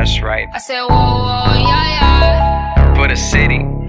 That's right. I said, whoa, whoa, yeah, yeah. For the city.